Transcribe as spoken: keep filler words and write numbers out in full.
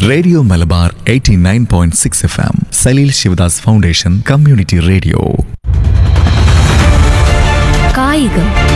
Radio Malabar eighty nine point six F M, Saleel Sivadas foundation community radio. കായികം.